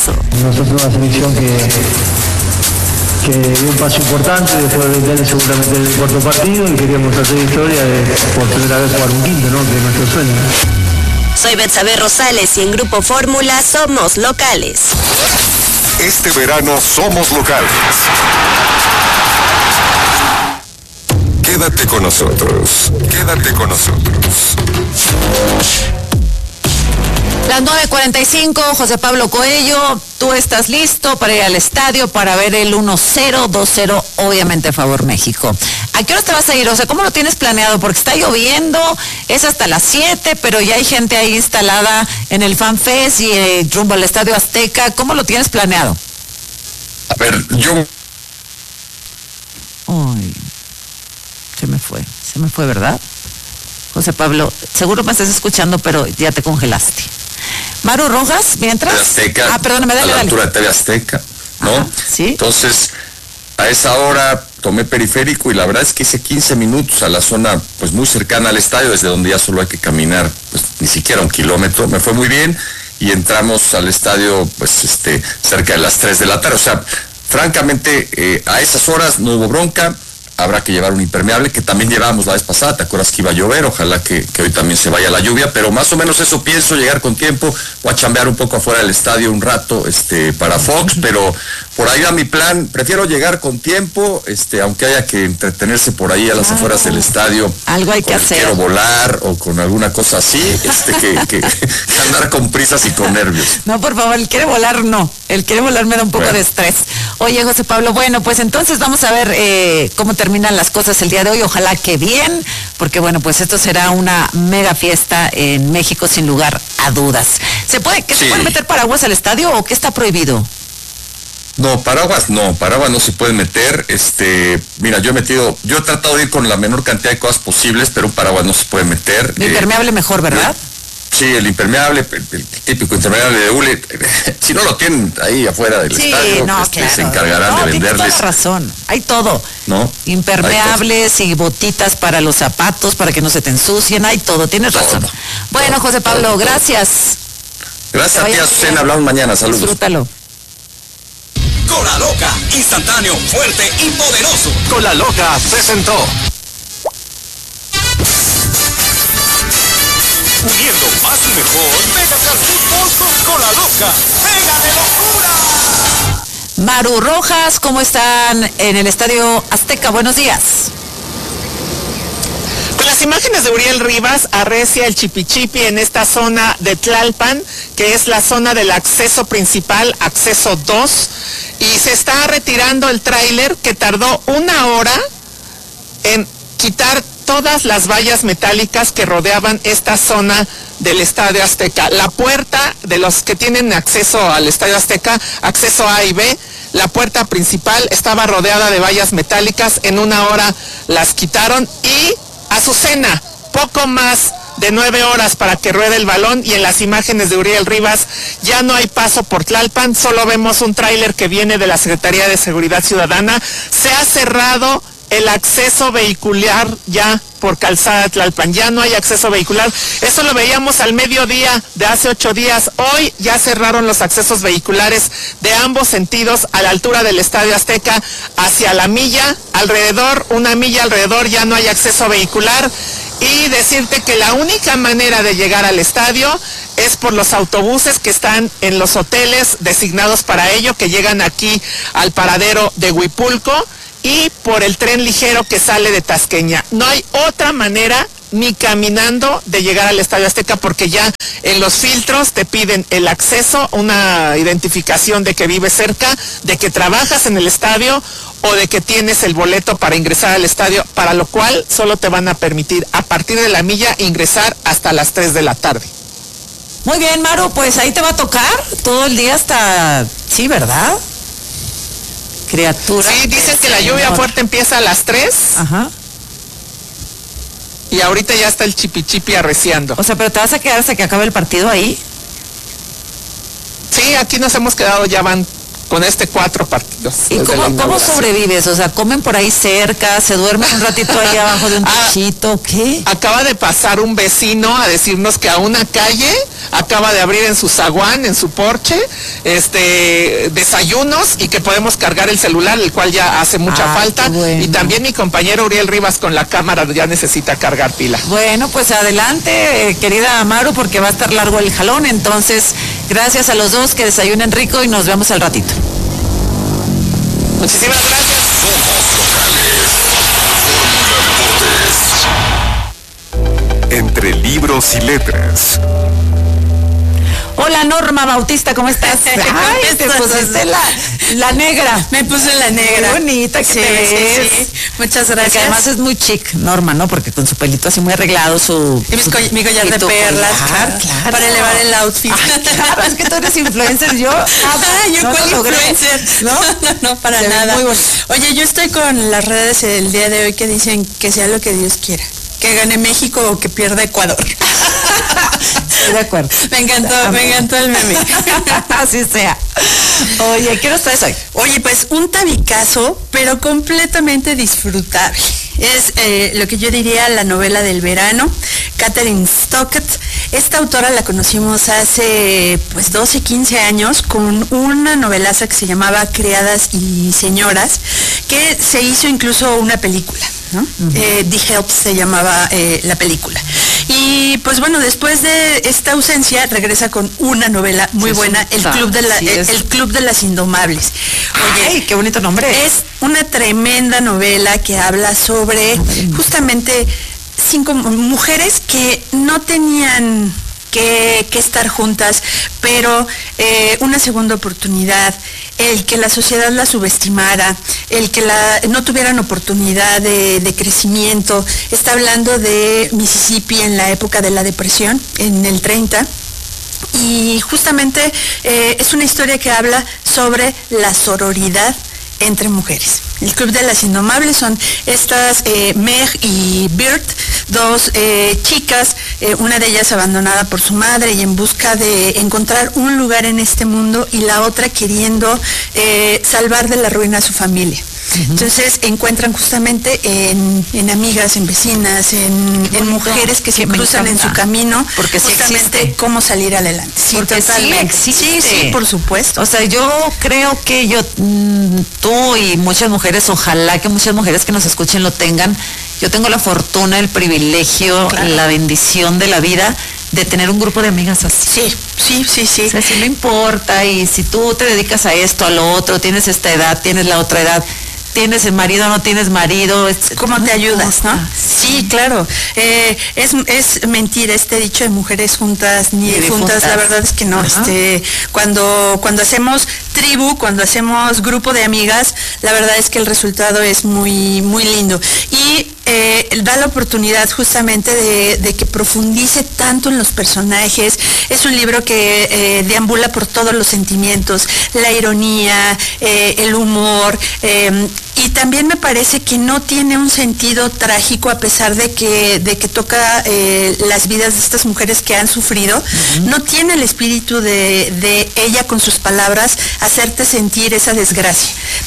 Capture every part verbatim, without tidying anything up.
Madrazo. Nosotros una selección que, que dio un paso importante después de veinte años seguramente el cuarto partido y queríamos hacer historia de por primera vez jugar un quinto, ¿no? Que es nuestro sueño. Soy Betsabe Rosales y en Grupo Fórmula somos locales. Este verano somos locales. Quédate con nosotros, quédate con nosotros. Las nueve cuarenta y cinco, José Pablo Coello, tú estás listo para ir al estadio para ver el uno cero, dos cero, obviamente a favor México. ¿A qué hora te vas a ir? O sea, ¿cómo lo tienes planeado? Porque está lloviendo, es hasta las siete, pero ya hay gente ahí instalada en el Fan Fest y eh, rumbo al Estadio Azteca. ¿Cómo lo tienes planeado? A ver, yo... Ay, se me fue, se me fue, ¿verdad? José Pablo, seguro me estás escuchando, pero ya te congelaste. Maru Rojas, mientras... T V Azteca, ah, perdóname, dale, a la dale. altura de T V Azteca, ¿no? Ajá, sí. Entonces, a esa hora tomé periférico y la verdad es que hice quince minutos a la zona pues muy cercana al estadio, desde donde ya solo hay que caminar pues ni siquiera un kilómetro. Me fue muy bien y entramos al estadio pues este cerca de las tres de la tarde. O sea, francamente, eh, a esas horas no hubo bronca. Habrá que llevar un impermeable, que también llevábamos la vez pasada, ¿te acuerdas que iba a llover? Ojalá que, que hoy también se vaya la lluvia, pero más o menos eso pienso, llegar con tiempo. Voy a chambear un poco afuera del estadio un rato este, para Fox, pero por ahí va mi plan. Prefiero llegar con tiempo, este, aunque haya que entretenerse por ahí a las claro. afueras del estadio. Algo hay que hacer. Quiero volar o con alguna cosa así, este, que, que, que andar con prisas y con nervios. No, por favor, el quiere volar no. El quiere volar me da un poco bueno. de estrés. Oye, José Pablo, bueno, pues entonces vamos a ver eh, cómo terminan las cosas el día de hoy. Ojalá que bien, porque bueno, pues esto será una mega fiesta en México sin lugar a dudas. ¿Se puede, que sí. se pueden meter paraguas al estadio o qué está prohibido? No, paraguas no, paraguas no se pueden meter. Este, mira, yo he metido, yo he tratado de ir con la menor cantidad de cosas posibles, pero un paraguas no se puede meter. El impermeable eh, mejor, ¿verdad? Eh, Sí, el impermeable, el, el típico impermeable de hule, si no lo tienen ahí afuera del sí, estadio, no, pues, claro. se encargarán no, de venderles. Tienes toda la razón, hay todo. ¿No? Impermeables y botitas para los zapatos, para que no se te ensucien, hay todo, tienes todo, razón. Bueno, todo, José Pablo, todo, gracias. Gracias a ti, Azucena, hablamos mañana, saludos. Disfrútalo. Cola Loca, instantáneo, fuerte y poderoso. Cola Loca presentó. Uniendo más y mejor, pégate al fútbol con Cola Loca. ¡Pega de locura! Maru Rojas, ¿cómo están en el Estadio Azteca? Buenos días. Con las imágenes de Uriel Rivas, arrecia el chipichipi en esta zona de Tlalpan, que es la zona del acceso principal, acceso dos, y se está retirando el tráiler que tardó una hora en quitar todas las vallas metálicas que rodeaban esta zona del Estadio Azteca. La puerta de los que tienen acceso al Estadio Azteca, acceso A y B, la puerta principal estaba rodeada de vallas metálicas, en una hora las quitaron y Azucena, poco más de nueve horas para que ruede el balón y en las imágenes de Uriel Rivas ya no hay paso por Tlalpan, solo vemos un tráiler que viene de la Secretaría de Seguridad Ciudadana. Se ha cerrado el acceso vehicular ya por Calzada Tlalpan, ya no hay acceso vehicular. Eso lo veíamos al mediodía de hace ocho días. Hoy ya cerraron los accesos vehiculares de ambos sentidos a la altura del Estadio Azteca hacia la milla, alrededor, una milla alrededor ya no hay acceso vehicular. Y decirte que la única manera de llegar al estadio es por los autobuses que están en los hoteles designados para ello, que llegan aquí al paradero de Huipulco, y por el tren ligero que sale de Tasqueña. No hay otra manera ni caminando de llegar al Estadio Azteca, porque ya en los filtros te piden el acceso, una identificación de que vives cerca, de que trabajas en el estadio o de que tienes el boleto para ingresar al estadio, para lo cual solo te van a permitir a partir de la milla ingresar hasta las tres de la tarde. Muy bien, Maru, pues ahí te va a tocar todo el día hasta... Sí, ¿verdad? Criatura. Sí, dicen que la lluvia fuerte empieza a las tres. Ajá. Y ahorita ya está el chipichipi arreciando. O sea, ¿pero te vas a quedar hasta que acabe el partido ahí? Sí, aquí nos hemos quedado, ya van con este cuatro partidos. ¿Y cómo, cómo sobrevives? O sea, ¿comen por ahí cerca? ¿Se duermen un ratito ahí abajo de un techito? Ah, ¿qué? Acaba de pasar un vecino a decirnos que a una calle acaba de abrir en su zaguán, en su porche, este, desayunos y que podemos cargar el celular, el cual ya hace mucha ah, falta. Bueno. Y también mi compañero Uriel Rivas con la cámara ya necesita cargar pila. Bueno, pues adelante, eh, querida Amaru, porque va a estar largo el jalón. Entonces, gracias a los dos, que desayunen rico y nos vemos al ratito. Muchísimas gracias. Entre libros y letras. Hola Norma Bautista, ¿cómo estás? Ay, te pusiste la, la negra. Me puse la negra. Qué bonita que sí, te ves. Sí, sí. Muchas gracias. Porque además es muy chic, Norma, ¿no? Porque con su pelito así muy arreglado, su... Y mis co mi collar de perlas, collar, claro. Para elevar el outfit. Ay, claro, es que tú eres influencer, yo... Ah, yo no cuál influencer. ¿No? No, no, no, para Se nada. Muy bueno. Oye, yo estoy con las redes el día de hoy que dicen que sea lo que Dios quiera. Que gane México o que pierda Ecuador. Estoy de acuerdo. Me encantó, me encantó el meme. Así sea. Oye, ¿qué nos traes hoy? Oye, pues un tabicazo, pero completamente disfrutable. Es eh, lo que yo diría la novela del verano, Katherine Stockett. Esta autora la conocimos hace pues doce, quince años con una novelaza que se llamaba Criadas y Señoras, que se hizo incluso una película, ¿no? Uh-huh. eh, The Help se llamaba eh, la película. Y pues bueno, después de esta ausencia regresa con una novela muy sí, buena, el club, de la, sí, el, el Club de las Indomables. Oye, ay, qué bonito nombre. Es una tremenda novela que habla sobre justamente cinco mujeres que no tenían que, que estar juntas, pero eh, una segunda oportunidad, el que la sociedad la subestimara, el que la, no tuvieran oportunidad de, de crecimiento. Está hablando de Mississippi en la época de la depresión, en el treinta, y justamente eh, es una historia que habla sobre la sororidad entre mujeres. El Club de las Indomables son estas eh, Meg y Bert, dos eh, chicas, eh, una de ellas abandonada por su madre y en busca de encontrar un lugar en este mundo, y la otra queriendo eh, salvar de la ruina a su familia. Uh-huh. Entonces encuentran justamente en, en amigas, en vecinas, en, en mujeres que se cruzan en su camino, porque justamente sí cómo salir adelante. Sí, porque totalmente. Sí, sí, sí, por supuesto. O sea, yo creo que yo, mmm, tú y muchas mujeres, ojalá que muchas mujeres que nos escuchen lo tengan. Yo tengo la fortuna, el privilegio, claro, la bendición de la vida de tener un grupo de amigas así. Sí, sí, sí, sí. O sea, si no importa, y si tú te dedicas a esto, a lo otro, tienes esta edad, tienes la otra edad, tienes el marido, no tienes marido, es, ¿cómo te ayudas, no? Sí, claro. Eh, es, es mentira este dicho de mujeres juntas ni juntas. juntas, la verdad es que no. Ajá. Este, cuando, cuando hacemos tribu, cuando hacemos grupo de amigas, la verdad es que el resultado es muy, muy lindo. Y eh, da la oportunidad justamente de, de que profundice tanto en los personajes. Es un libro que eh, deambula por todos los sentimientos, la ironía, eh, el humor, eh, y también me parece que no tiene un sentido trágico, a pesar de que, de que toca eh, las vidas de estas mujeres que han sufrido. Uh-huh. No tiene el espíritu de, de ella con sus palabras hacerte sentir esa desgracia.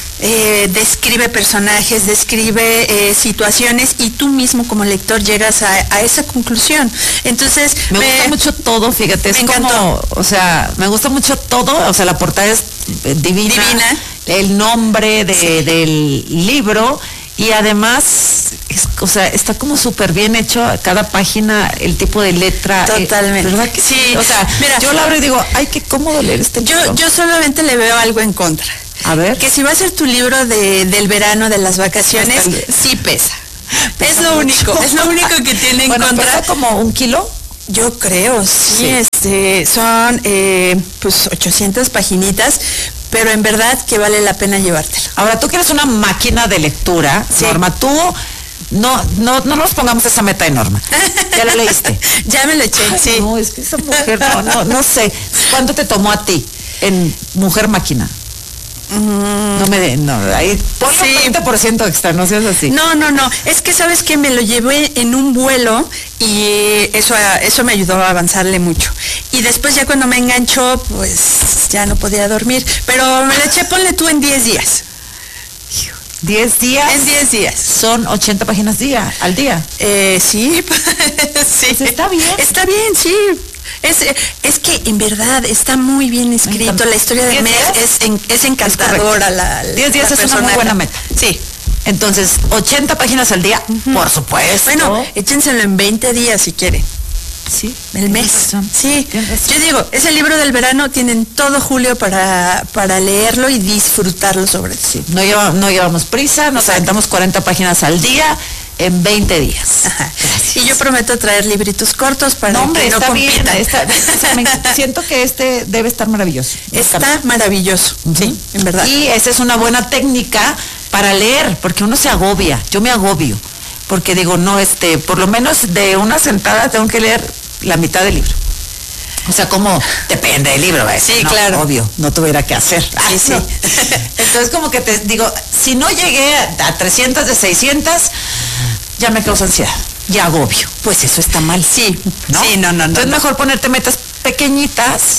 Eh, describe personajes, describe eh, situaciones, y tú mismo como lector llegas a, a esa conclusión. Entonces me, me gusta mucho todo, fíjate, es como, o sea, me gusta mucho todo, o sea, la portada es divina, divina. El nombre de, sí. del libro, y además es, o sea, está como súper bien hecho cada página, el tipo de letra. Totalmente. Eh, ¿verdad que sí? sí? O sea, mira, yo la abro y digo, ay, qué cómodo leer este yo, libro. Yo solamente le veo algo en contra. A ver. Que si va a ser tu libro de, del verano, de las vacaciones, sí pesa. pesa es lo mucho. único, es lo único que tiene en bueno, contra. ¿Pesa como un kilo? Yo creo, sí. sí. Este, son eh, pues ochocientas paginitas, pero en verdad que vale la pena llevártelo. Ahora, tú que eres una máquina de lectura, sí. Norma, tú no, no, no nos pongamos esa meta enorme. ¿Ya la leíste? Ya me lo eché, Ay, sí. No, es que esa mujer, no, no, no sé. ¿Cuánto te tomó a ti en Mujer Máquina? Mm, no me de, no, ahí ponle sí. veinte por ciento extra, no seas así. No, no, no, es que sabes que me lo llevé en un vuelo y eso, eso me ayudó a avanzarle mucho. Y después ya cuando me enganchó, pues ya no podía dormir, pero me lo eché, ponle tú en diez días. ¿diez días? En diez días. Son ochenta páginas día, al día. Eh, sí, sí. Pues está bien. Está bien, sí. Es, es que en verdad está muy bien escrito. La historia de Meg es, en, es encantadora. diez días es una muy buena meta. Sí. Entonces, ochenta páginas al día, uh-huh. Por supuesto. Bueno, échenselo en veinte días si quieren. Sí, el mes. Sí, yo digo, es el libro del verano, tienen todo julio para, para leerlo y disfrutarlo sobre todo. Sí. No, lleva, no llevamos prisa, nos aventamos cuarenta páginas al día en veinte días. Ajá. Y yo prometo traer libritos cortos para no, hombre, que no está compitan. Bien, está, me, siento que este debe estar maravilloso. Está maravilloso, uh-huh. Sí, en verdad. Y esa es una buena técnica para leer, porque uno se agobia, yo me agobio. Porque digo, no, este, por lo menos de una sentada tengo que leer la mitad del libro. O sea, como depende del libro, ¿ves? Sí, no, claro. Obvio, no tuviera que hacer. Sí, ah, sí. No. Entonces, como que te digo, si no llegué a, a trescientas de seiscientas, ya me causa ansiedad, ya agobio. Pues eso está mal. Sí, ¿no? Sí, no, no, no. Entonces, no. mejor ponerte metas pequeñitas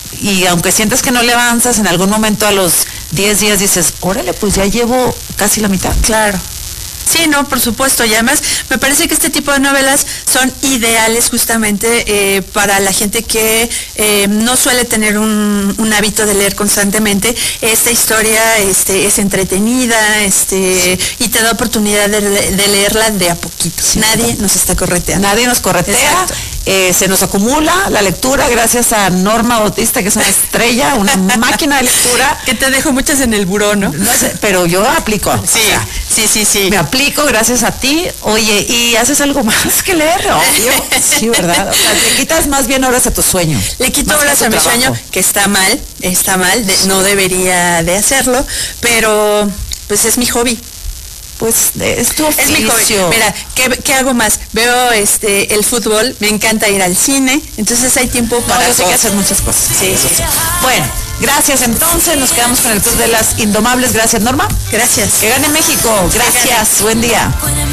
y aunque sientas que no le avanzas, en algún momento a los diez días dices, órale, pues ya llevo casi la mitad. Claro. Sí, no, por supuesto. Y además me parece que este tipo de novelas son ideales justamente eh, para la gente que eh, no suele tener un, un hábito de leer constantemente. Esta historia este, es entretenida este, y te da oportunidad de, de leerla de a poquito. Sí, Nadie sí. nos está correteando. Nadie nos corretea. Eh, se nos acumula la lectura gracias a Norma Bautista, que es una estrella, una máquina de lectura. Que te dejo muchas en el buró, ¿no? No sé, pero yo aplico. Sí, o sea, sí, sí, sí. Me aplico gracias a ti. Oye, ¿y haces algo más que leer? Obvio. Sí, ¿verdad? O sea, le quitas más bien horas a tu sueño. Le quito horas a mi trabajo. sueño, que está mal, está mal, de, no debería de hacerlo, pero pues es mi hobby. Pues es tu oficio. Es mi hobby. Mira, ¿qué, ¿qué hago más? Veo este el fútbol, me encanta ir al cine, entonces hay tiempo para no, yo sé que hacer muchas cosas. Sí, sí, sí. Bueno, gracias entonces, nos quedamos con el Club de las Indomables. Gracias, Norma. Gracias. Que gane México. Gracias. Buen día.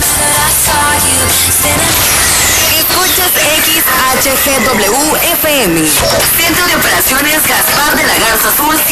Escuchas X H G W F M. Centro de Operaciones Gaspar de la Garza Azul